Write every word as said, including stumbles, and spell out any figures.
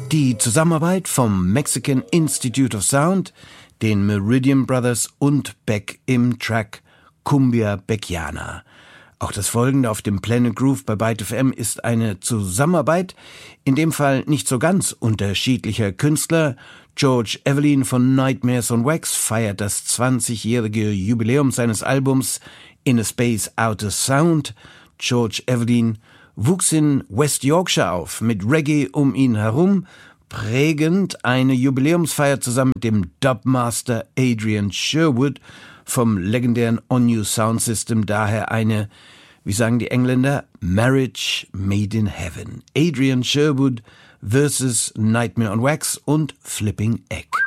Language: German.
Die Zusammenarbeit vom Mexican Institute of Sound, den Meridian Brothers und Beck im Track Cumbia Beckiana. Auch das Folgende auf dem Planet Groove bei Byte F M ist eine Zusammenarbeit, in dem Fall nicht so ganz unterschiedlicher Künstler. George Evelyn von Nightmares on Wax feiert das zwanzigjährige Jubiläum seines Albums In a Space Outer Sound. George Evelyn wuchs in West Yorkshire auf, mit Reggae um ihn herum, prägend eine Jubiläumsfeier zusammen mit dem Dubmaster Adrian Sherwood vom legendären On New Sound System, daher eine, wie sagen die Engländer, Marriage made in Heaven. Adrian Sherwood versus Nightmare on Wax und Flipping Egg.